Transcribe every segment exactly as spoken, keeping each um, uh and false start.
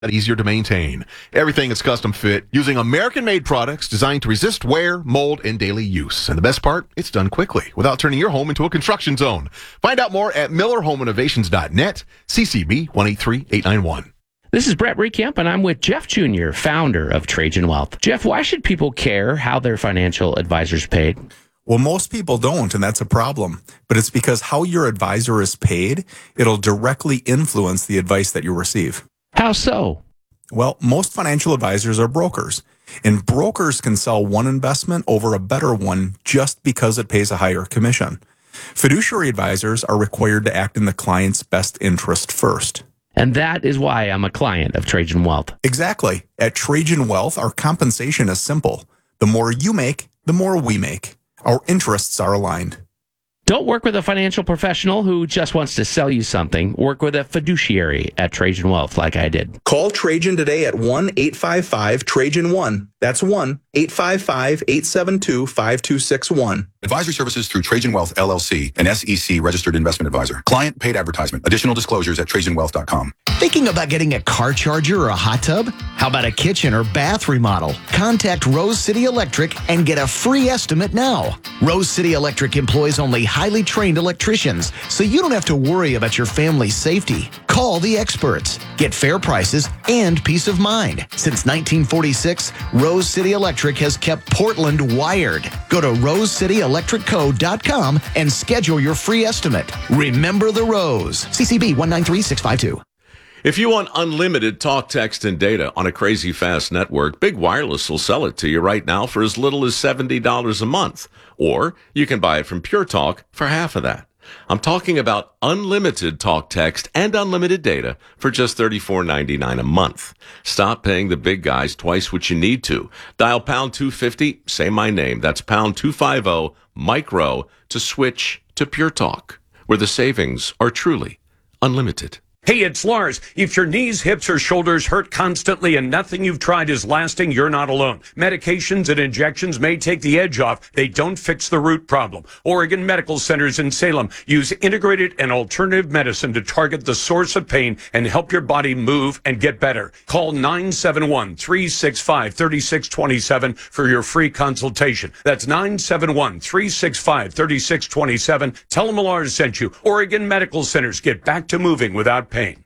easier to maintain. Everything is custom fit using American-made products designed to resist wear, mold, and daily use. And the best part, it's done quickly without turning your home into a construction zone. Find out more at Miller Home Innovations dot net, C C B one eight three eight nine one. This is Brett Recamp, and I'm with Jeff Junior, founder of Trajan Wealth. Jeff, why should people care how their financial advisor's paid? Well, most people don't, and that's a problem. But it's because how your advisor is paid, it'll directly influence the advice that you receive. How so? Well, most financial advisors are brokers, and brokers can sell one investment over a better one just because it pays a higher commission. Fiduciary advisors are required to act in the client's best interest first. And that is why I'm a client of Trajan Wealth. Exactly. At Trajan Wealth, our compensation is simple. The more you make, the more we make. Our interests are aligned. Don't work with a financial professional who just wants to sell you something. Work with a fiduciary at Trajan Wealth like I did. Call Trajan today at one eight five five Trajan one. That's one eight five five eight seven two five two six one. Advisory services through Trajan Wealth, L L C, an S E C registered investment advisor. Client paid advertisement. Additional disclosures at trajan wealth dot com. Thinking about getting a car charger or a hot tub? How about a kitchen or bath remodel? Contact Rose City Electric and get a free estimate now. Rose City Electric employs only highly trained electricians, so you don't have to worry about your family's safety. Call the experts. Get fair prices and peace of mind. Since nineteen forty-six, Rose City Electric has kept Portland wired. Go to rose city electric co dot com and schedule your free estimate. Remember the Rose. C C B one nine three six five two. If you want unlimited talk, text, and data on a crazy fast network, Big Wireless will sell it to you right now for as little as seventy dollars a month. Or you can buy it from Pure Talk for half of that. I'm talking about unlimited talk, text, and unlimited data for just thirty-four ninety-nine a month. Stop paying the big guys twice what you need to. Dial pound two fifty, say my name. That's pound two fifty, micro, to switch to Pure Talk, where the savings are truly unlimited. Hey, it's Lars. If your knees, hips, or shoulders hurt constantly and nothing you've tried is lasting, you're not alone. Medications and injections may take the edge off. They don't fix the root problem. Oregon Medical Centers in Salem use integrated and alternative medicine to target the source of pain and help your body move and get better. Call nine seven one, three six five, three six two seven for your free consultation. That's nine seven one, three six five, three six two seven. Tell them Lars sent you. Oregon Medical Centers. Get back to moving without pain.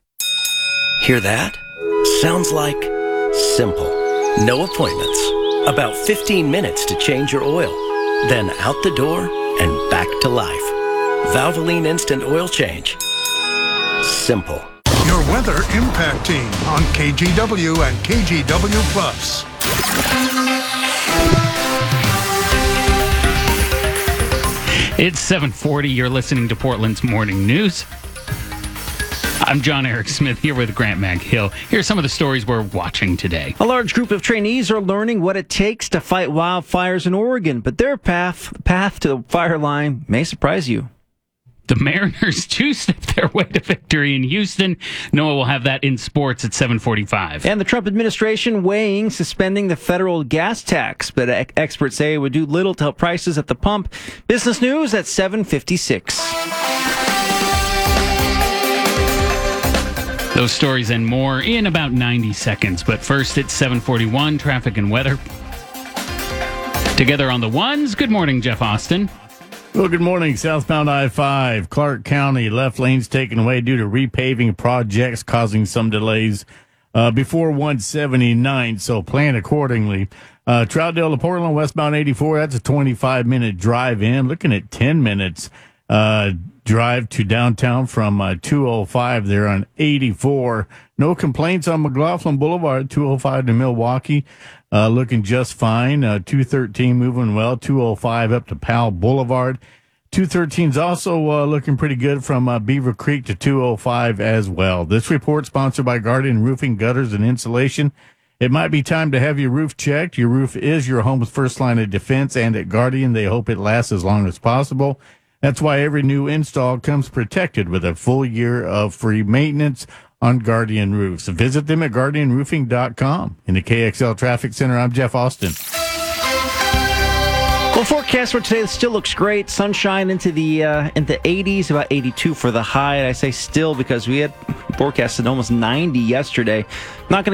Hear that? Sounds like simple. No appointments. About fifteen minutes to change your oil. Then out the door and back to life. Valvoline Instant Oil Change. Simple. Your weather impact team on K G W and K G W Plus. It's seven forty. You're listening to Portland's Morning News. I'm John Eric Smith here with Grant McHill. Here's some of the stories we're watching today. A large group of trainees are learning what it takes to fight wildfires in Oregon, but their path path to the fire line may surprise you. The Mariners two-step their way to victory in Houston. Noah will have that in sports at seven forty-five. And the Trump administration weighing suspending the federal gas tax, but experts say it would do little to help prices at the pump. Business news at seven fifty-six. Those stories and more in about ninety seconds. But first, it's seven forty-one, traffic and weather. Together on the ones, good morning, Jeff Austin. Well, good morning. Southbound I five, Clark County, left lanes taken away due to repaving projects causing some delays uh, before one seventy-nine, so plan accordingly. Uh, Troutdale to Portland, westbound eighty-four, that's a twenty-five minute drive in. Looking at ten minutes uh, drive to downtown from uh, two oh five there on eighty-four. No complaints on McLaughlin Boulevard, two oh five to Milwaukee. Uh, looking just fine. Uh, two thirteen moving well. two oh five up to Powell Boulevard. two thirteen is also uh, looking pretty good from uh, Beaver Creek to two oh five as well. This report sponsored by Guardian Roofing, Gutters, and Insulation. It might be time to have your roof checked. Your roof is your home's first line of defense, and at Guardian, they hope it lasts as long as possible. That's why every new install comes protected with a full year of free maintenance on Guardian Roofs. Visit them at guardian roofing dot com. In the K X L Traffic Center, I'm Jeff Austin. Well, forecast for today still looks great. Sunshine into the uh, into eighties, about eighty-two for the high. And I say still because we had Forecasted almost ninety yesterday. Not going to